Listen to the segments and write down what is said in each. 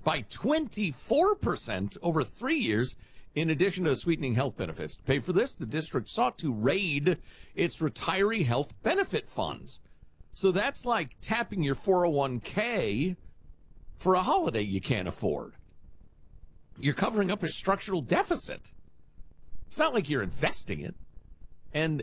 by 24% over 3 years, in addition to sweetening health benefits. To pay for this, the district sought to raid its retiree health benefit funds. So that's like tapping your 401k for a holiday you can't afford. You're covering up a structural deficit. It's not like you're investing it. And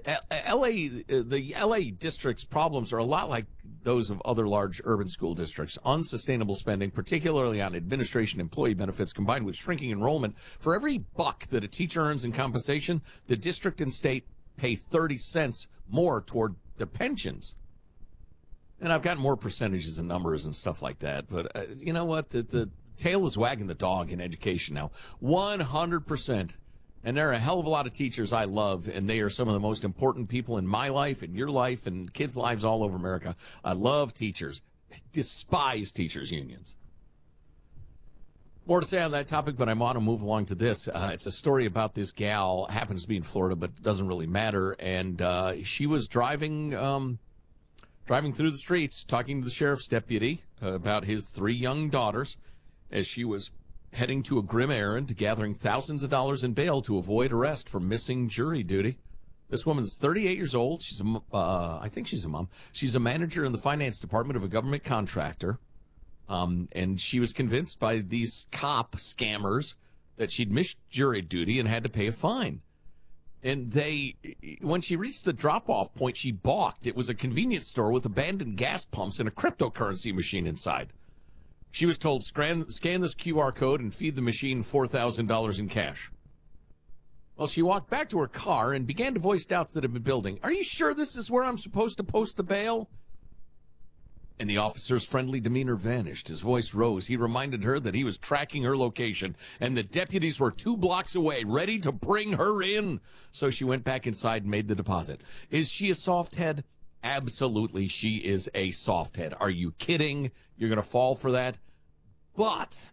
the LA district's problems are a lot like those of other large urban school districts. Unsustainable spending, particularly on administration employee benefits, combined with shrinking enrollment. For every buck that a teacher earns in compensation, the district and state pay 30 cents more toward their pensions. And I've got more percentages and numbers and stuff like that. But you know what? The tail is wagging the dog in education now. 100%. And there are a hell of a lot of teachers I love, and they are some of the most important people in my life, in your life, and kids' lives all over America. I love teachers. Despise teachers' unions. More to say on that topic, but I want to move along to this. It's a story about this gal, happens to be in Florida, but it doesn't really matter. And she was driving through the streets, talking to the sheriff's deputy about his 3 young daughters as she was heading to a grim errand, gathering thousands of dollars in bail to avoid arrest for missing jury duty. This woman's 38 years old. She's I think she's a mom. She's a manager in the finance department of a government contractor. And she was convinced by these cop scammers that she'd missed jury duty and had to pay a fine. And when she reached the drop-off point, she balked. It was a convenience store with abandoned gas pumps and a cryptocurrency machine inside. She was told, scan this QR code and feed the machine $4,000 in cash. Well, she walked back to her car and began to voice doubts that had been building. Are you sure this is where I'm supposed to post the bail? And the officer's friendly demeanor vanished. His voice rose. He reminded her that he was tracking her location, and the deputies were 2 blocks away, ready to bring her in. So she went back inside and made the deposit. Is she a soft head? Absolutely, she is a soft head. Are you kidding? You're going to fall for that? But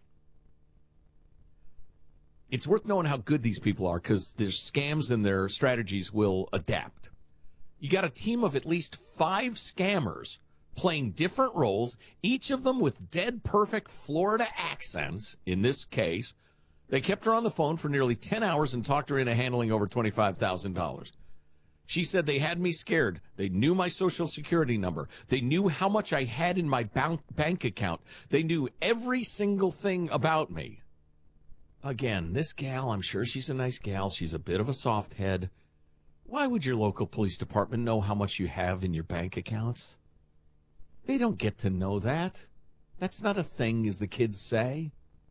it's worth knowing how good these people are, because their scams and their strategies will adapt. You got a team of at least 5 scammers playing different roles, each of them with dead perfect Florida accents. In this case, they kept her on the phone for nearly 10 hours and talked her into handling over $25,000. She said they had me scared. They knew my social security number. They knew how much I had in my bank account. They knew every single thing about me. Again, this gal, I'm sure she's a nice gal. She's a bit of a soft head. Why would your local police department know how much you have in your bank accounts? They don't get to know that. That's not a thing, as the kids say.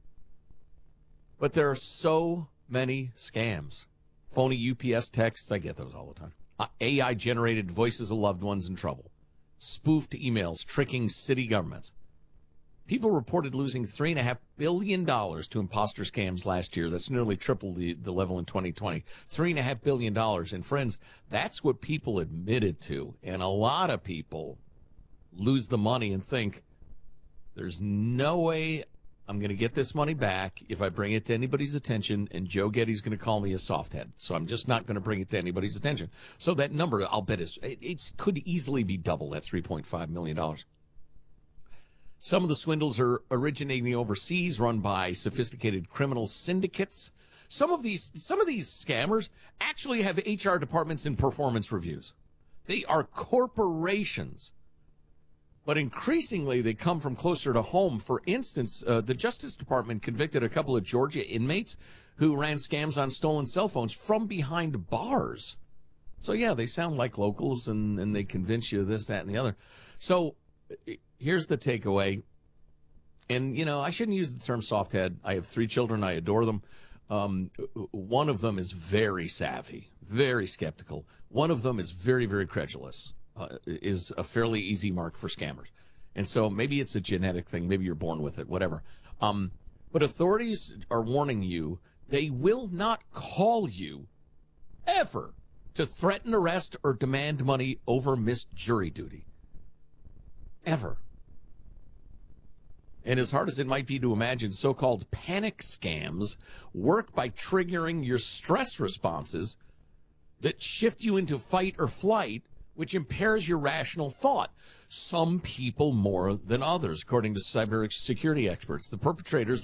But there are so many scams. Phony UPS texts, I get those all the time. AI-generated voices of loved ones in trouble. Spoofed emails tricking city governments. People reported losing $3.5 billion to imposter scams last year. That's nearly triple the level in 2020. $3.5 billion. And friends, that's what people admitted to. And a lot of people lose the money and think, there's no way I'm going to get this money back if I bring it to anybody's attention, and Joe Getty's going to call me a softhead. So I'm just not going to bring it to anybody's attention. So that number, I'll bet, it could easily be double that $3.5 million. Some of the swindles are originating overseas, run by sophisticated criminal syndicates. Some of these scammers actually have HR departments and performance reviews. They are corporations. But increasingly, they come from closer to home. For instance, the Justice Department convicted a couple of Georgia inmates who ran scams on stolen cell phones from behind bars. So, yeah, they sound like locals, and they convince you this, that, and the other. So here's the takeaway. And, you know, I shouldn't use the term softhead. I have 3 children. I adore them. One of them is very savvy, very skeptical. One of them is very, very credulous. Is a fairly easy mark for scammers. And so maybe it's a genetic thing. Maybe you're born with it, whatever. But authorities are warning you, they will not call you ever to threaten arrest or demand money over missed jury duty. Ever. And as hard as it might be to imagine, so-called panic scams work by triggering your stress responses that shift you into fight or flight, which impairs your rational thought. Some people more than others, according to cybersecurity experts. The perpetrators